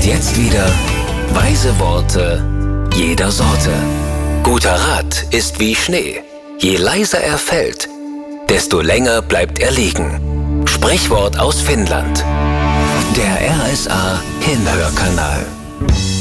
jetzt wieder weise Worte jeder Sorte. Guter Rat ist wie Schnee. Je leiser er fällt, desto länger bleibt er liegen. Sprichwort aus Finnland. Der RSA Hinhörkanal.